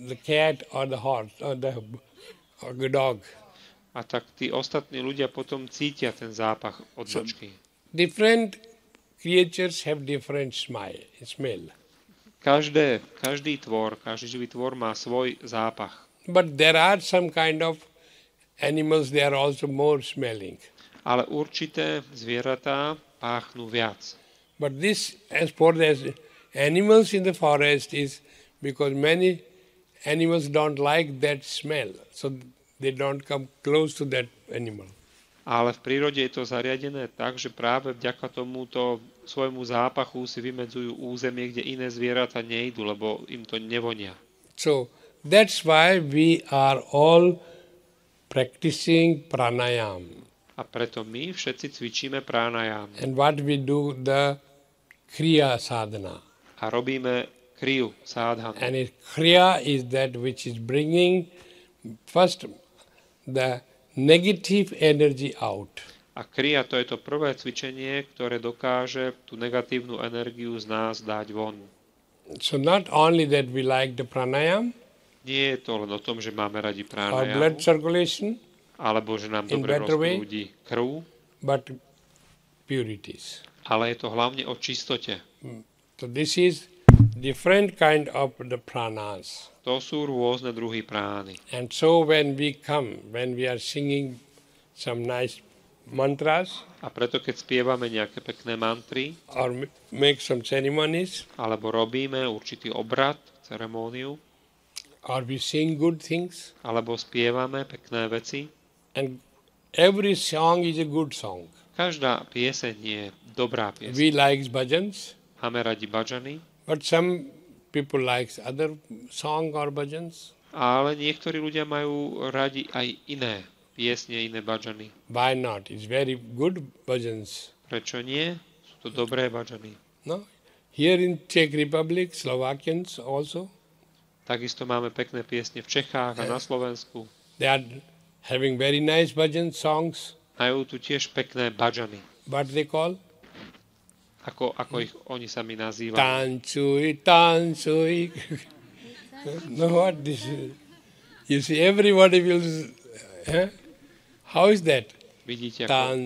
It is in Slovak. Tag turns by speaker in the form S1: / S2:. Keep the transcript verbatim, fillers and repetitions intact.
S1: the cat or the horse or the, or the dog.
S2: A tak tí ostatní ľudia potom cítia ten zápach od
S1: So-
S2: mačky.
S1: Different creatures have different smile, smell.
S2: Každé, každý tvor, každý živý tvor má svoj zápach.
S1: But there are some kind of animals, they are also more smelling.
S2: Ale určité zvieratá páchnú viac.
S1: But this, as for the animals in the forest, is because many animals don't like that smell, so they don't come close to that animal.
S2: Ale v prírode je to zariadené tak, že práve vďaka tomuto svojmu zápachu si vymedzujú územie, kde iné zvieratá nejdú, lebo im to nevonia.
S1: So that's why we are all practicing pranayam.
S2: A preto my všetci cvičíme pranayam.
S1: And what we do, the kriya sadhana.
S2: A robíme kriyu, sadhanu.
S1: And it, kriya is that which is bringing first the negative energy out.
S2: A kriya to je to prvé cvičenie, ktoré dokáže tú negatívnu energiu z nás dať von.
S1: So not only that we like the pranayam
S2: Nie je to len o tom, že máme radi
S1: or
S2: pranayamu,
S1: blood circulation,
S2: alebo že nám
S1: in
S2: dobre
S1: better way.
S2: rozprúdi krv,
S1: but purities.
S2: ale je to hlavne o čistote.
S1: So this is different kind of the pranas.
S2: To sú rôzne druhy prány.
S1: And so when we come, when we are singing some nice mantras
S2: A preto, keď spievame nejaké pekné mantry,
S1: or m- make some ceremonies
S2: alebo robíme určitý obrad, ceremóniu,
S1: or we sing good things,
S2: alebo spievame pekné veci,
S1: and every song is a good song.
S2: každá pieseň je dobrá pieseň.
S1: We like bhajans,
S2: Máme radi bhajany,
S1: but some people like other song or bhajans.
S2: ale niektorí ľudia majú radi aj iné piesne, iné bhajany.
S1: Why not? It's very good bhajans.
S2: Prečo nie? Sú to dobré bhajany.
S1: No? Here in Czech Republic, Slovakians also,
S2: Takisto máme pekné piesne v Čechách a na Slovensku.
S1: they are having very nice bhajan songs.
S2: Majú tu tiež pekné bhajany.
S1: What they call?
S2: Ako, ako ich oni sami nazývajú.
S1: Tansui, tansui. No, what this is? You see, everybody will. Eh? How is that?
S2: Vidíte, ako
S1: Tan